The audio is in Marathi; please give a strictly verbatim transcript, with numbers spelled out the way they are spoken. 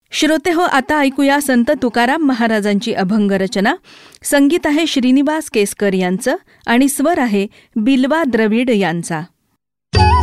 श्रोते हो, आता ऐकूया संत तुकाराम महाराजांची अभंग रचना. संगीत आहे श्रीनिवास केसकर यांचं आणि स्वर आहे बिल्वा द्रविड यांचा.